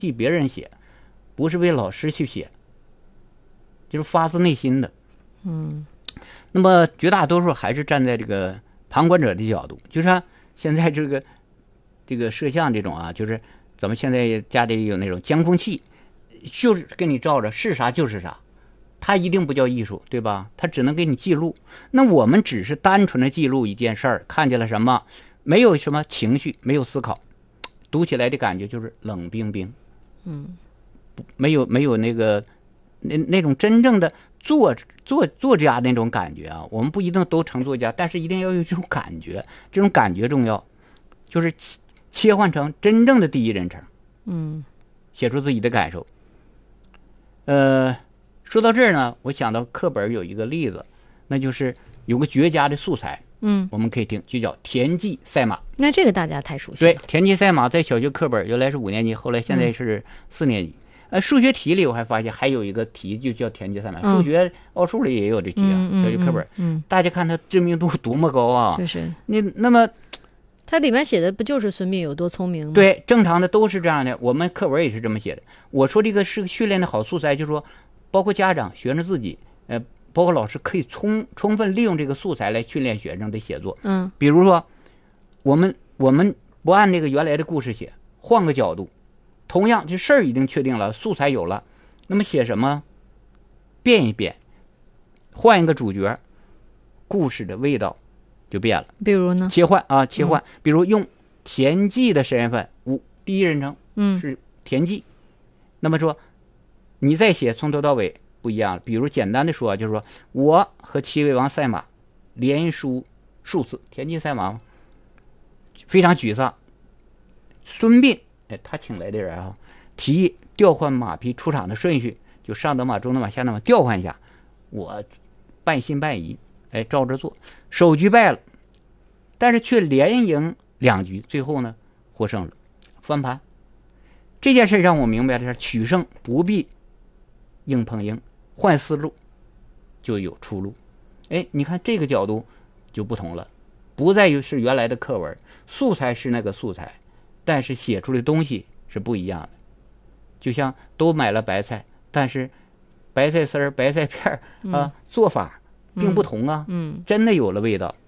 替别人写，不是为老师去写，就是发自内心的。那么绝大多数还是站在这个旁观者的角度，就是说现在这个摄像这种啊，就是咱们现在家里有那种监控器，就是给你照着是啥就是啥，它一定不叫艺术，对吧？它只能给你记录。那我们只是单纯的记录一件事儿，看见了什么，没有什么情绪，没有思考，读起来的感觉就是冷冰冰，没有那个那种真正的作家那种感觉啊。我们不一定都成作家，但是一定要有这种感觉，这种感觉重要，就是切换成真正的第一人称，写出自己的感受。说到这儿呢，我想到课本有一个例子，那就是有个绝佳的素材，我们可以听，就叫田忌赛马。 那这个大家太熟悉了。 对，田忌赛马在小学课本原来是5年级，后来现在是4年级。数学题里我还发现还有一个题就叫田忌赛马，数学奥数里也有这题啊，小学课本。大家看它知名度多么高啊！ 就是。 那么它里面写的不就是孙膑有多聪明吗？ 对，正常的都是这样的，我们课文也是这么写的。我说这个是训练的好素材，就是说包括家长、学生自己，包括老师可以充分利用这个素材来训练学生的写作。比如说我们不按这个原来的故事写，换个角度，同样这事儿已经确定了，素材有了，那么写什么变一变，换一个主角，故事的味道就变了。 比如呢？ 切换，比如用田忌的身份，第一人称是田忌，那么说你再写从头到尾不一样了。比如简单的说，就是说我和齐威王赛马，连输数次，田忌赛马非常沮丧。孙膑他请来的人啊，提议调换马匹出场的顺序，就上等马、中等马、下等马调换一下。我半信半疑，照着做，首局败了，但是却连赢2局，最后呢获胜了，翻盘。这件事让我明白的是，取胜不必硬碰硬，换思路就有出路。你看这个角度就不同了，不再于是原来的课文，素材是那个素材，但是写出的东西是不一样的。就像都买了白菜，但是白菜丝儿、白菜片儿做法并不同啊，真的有了味道。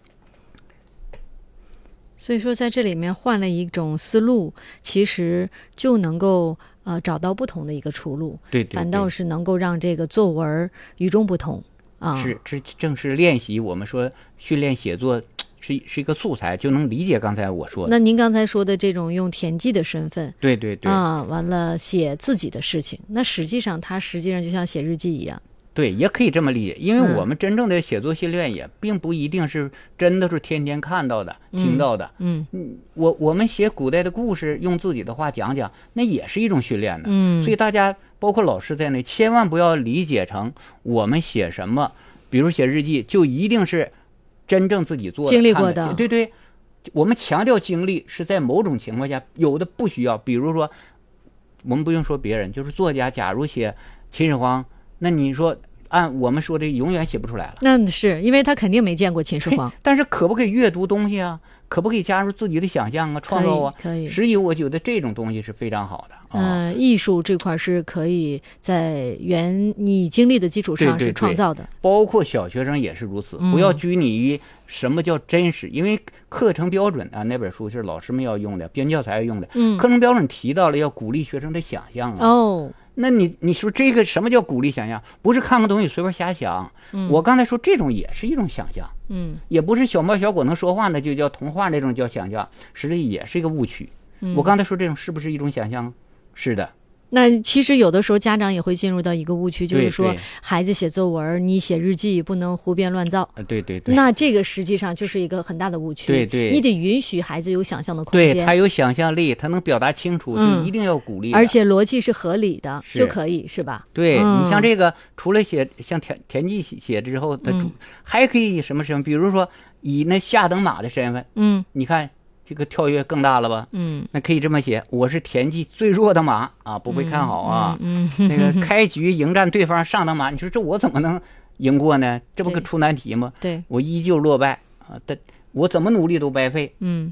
所以说在这里面换了一种思路，其实就能够找到不同的一个出路。 对， 反倒是能够让这个作文与众不同啊。 是，这正是练习我们说训练写作是一个素材，就能理解刚才我说的。 那您刚才说的这种用田忌的身份， 对完了写自己的事情，那实际上就像写日记一样。 对，也可以这么理解，因为我们真正的写作训练也并不一定是真的是天天看到的、听到的。我们写古代的故事，用自己的话讲讲，那也是一种训练的。所以大家包括老师在内，千万不要理解成我们写什么，比如写日记，就一定是真正自己做的、 经历过的。 对，我们强调经历是在某种情况下，有的不需要。比如说，我们不用说别人，就是作家，假如写秦始皇。那你说按我们说的永远写不出来了， 那是因为他肯定没见过秦始皇。 但是可不可以阅读东西啊？可不可以加入自己的想象啊、创造啊？ 可以。 实际我觉得这种东西是非常好的。 艺术这块是可以在你经历的基础上是创造的。 包括小学生也是如此，不要拘泥于什么叫真实，因为课程标准啊，那本书是老师们要用的，编教材要用的。课程标准提到了要鼓励学生的想象啊。那你说这个什么叫鼓励想象？不是看个东西随便瞎想。我刚才说这种也是一种想象。也不是小猫小狗能说话的就叫童话，那种叫想象，实际也是一个误区。我刚才说这种是不是一种想象？是的。 那其实有的时候家长也会进入到一个误区，就是说孩子写作文，你写日记不能胡编乱造。 对。 那这个实际上就是一个很大的误区。 对， 你得允许孩子有想象的空间。 对，他有想象力，他能表达清楚，就一定要鼓励。 而且逻辑是合理的就可以，是吧？ 对，你像这个，除了写像田忌写之后，他还可以什么比如说以那下等马的身份，你看。这个跳跃更大了吧？那可以这么写：我是田忌最弱的马啊，不被看好啊。那个开局迎战对方上等马，你说这我怎么能赢过呢？这不可出难题吗？ 对， 我依旧落败啊，但我怎么努力都白费。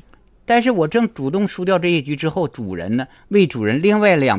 但是我正主动输掉这一局之后，主人呢为主人另外2